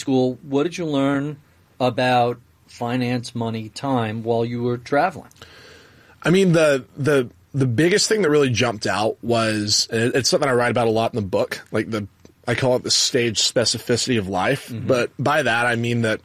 school, what did you learn about finance, money, time while you were traveling? I mean, the biggest thing that really jumped out was, and it's something I write about a lot in the book, like I call it the stage specificity of life. Mm-hmm. But by that, I mean that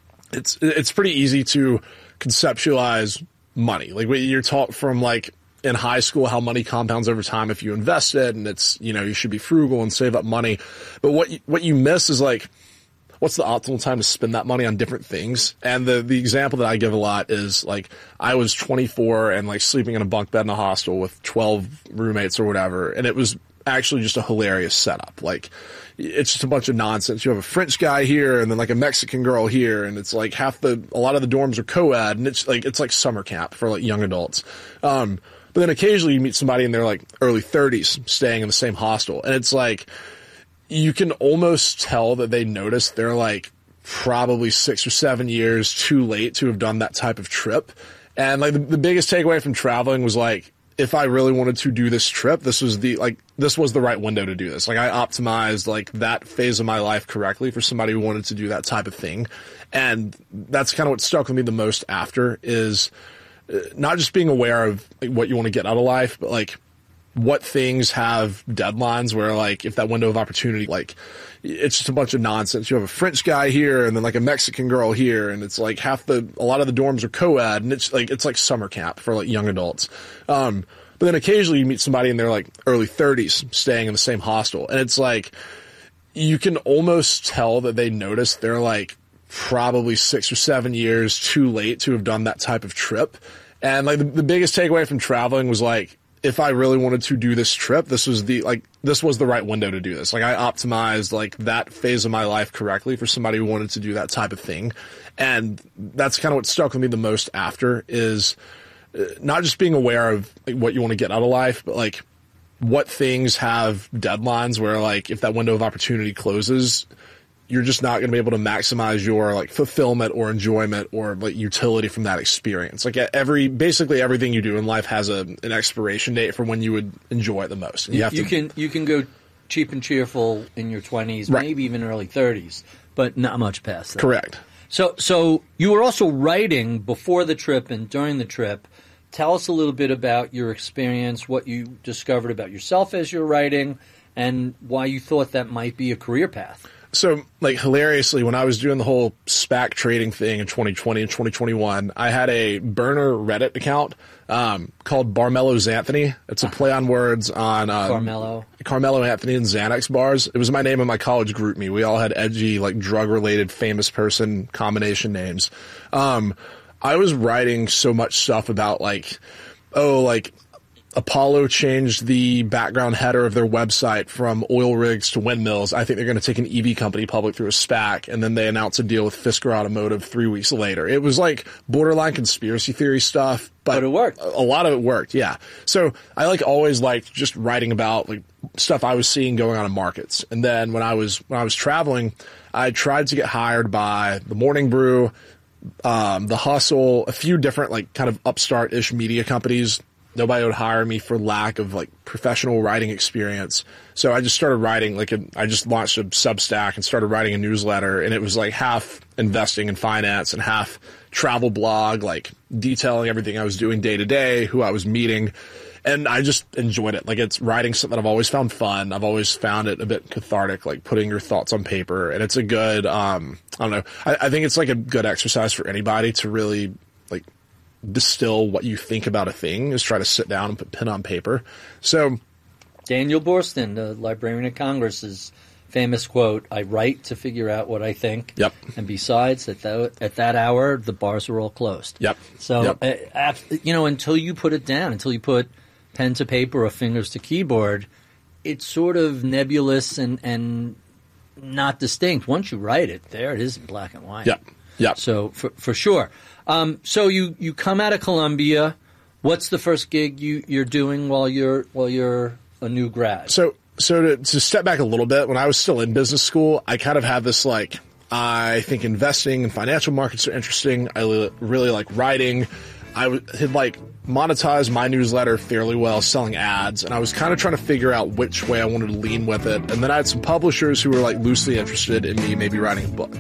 it's pretty easy to conceptualize money. Like you're taught from like in high school how money compounds over time if you invest it, and it's, you should be frugal and save up money. But what you miss is like, what's the optimal time to spend that money on different things? And the example that I give a lot is like I was 24 and like sleeping in a bunk bed in a hostel with 12 roommates or whatever, and it was actually just a hilarious setup. Like it's just a bunch of nonsense. You have a French guy here and then like a Mexican girl here, and it's like a lot of the dorms are co-ed, and it's like summer camp for like young adults. But then occasionally you meet somebody in their like early 30s staying in the same hostel, and it's like you can almost tell that they noticed they're like probably 6 or 7 years too late to have done that type of trip. And like the biggest takeaway from traveling was like, if I really wanted to do this trip, this was the right window to do this. Like I optimized like that phase of my life correctly for somebody who wanted to do that type of thing. And that's kind of what stuck with me the most after is not just being aware of like, what you want to get out of life, but like what things have deadlines where like if that window of opportunity, like it's just a bunch of nonsense. You have a French guy here and then like a Mexican girl here, and it's like a lot of the dorms are co-ed, and it's like summer camp for like young adults. But then occasionally you meet somebody in their like early 30s staying in the same hostel, and it's like you can almost tell that they noticed they're like probably 6 or 7 years too late to have done that type of trip. And like the biggest takeaway from traveling was like, if I really wanted to do this trip, this was the right window to do this. Like I optimized like that phase of my life correctly for somebody who wanted to do that type of thing. And that's kind of what stuck with me the most after is not just being aware of like, what you want to get out of life, but like what things have deadlines where like if that window of opportunity closes, you're just not going to be able to maximize your like fulfillment or enjoyment or like utility from that experience. Like basically everything you do in life has an expiration date for when you would enjoy it the most. And you can go cheap and cheerful in your 20s, right, maybe even early 30s, but not much past that. Correct. So you were also writing before the trip and during the trip. Tell us a little bit about your experience, what you discovered about yourself as you're writing, and why you thought that might be a career path. So, like, hilariously, when I was doing the whole SPAC trading thing in 2020 and 2021, I had a burner Reddit account called Barmello Xanthony. It's a play on words on Carmelo Anthony and Xanax bars. It was my name in my college group me. We all had edgy, like, drug-related famous person combination names. I was writing so much stuff about, like, Apollo changed the background header of their website from oil rigs to windmills. I think they're going to take an EV company public through a SPAC, and then they announce a deal with Fisker Automotive 3 weeks later. It was like borderline conspiracy theory stuff, but it worked. A lot of it worked, yeah. So I always liked just writing about like stuff I was seeing going on in markets. And then when I was traveling, I tried to get hired by the Morning Brew, The Hustle, a few different like kind of upstart-ish media companies. Nobody would hire me for lack of like professional writing experience. So I just started writing I just launched a Substack and started writing a newsletter, and it was like half investing in finance and half travel blog, like detailing everything I was doing day to day, who I was meeting. And I just enjoyed it. Like it's writing something I've always found fun. I've always found it a bit cathartic, like putting your thoughts on paper. And it's a good, I don't know. I think it's like a good exercise for anybody to really like distill what you think about a thing, is try to sit down and put pen on paper. So Daniel Boorstin, the Librarian of Congress's famous quote, "I write to figure out what I think." Yep. And besides, at that hour, the bars are all closed. Yep. So, until you put it down, until you put pen to paper or fingers to keyboard, it's sort of nebulous and not distinct. Once you write it, there it is in black and white. Yep. Yep. So for sure. So you come out of Columbia. What's the first gig you're doing while you're a new grad? So to step back a little bit, when I was still in business school, I kind of had this like, I think investing in financial markets are interesting. I really like writing. I had like monetized my newsletter fairly well, selling ads, and I was kind of trying to figure out which way I wanted to lean with it. And then I had some publishers who were like loosely interested in me maybe writing a book.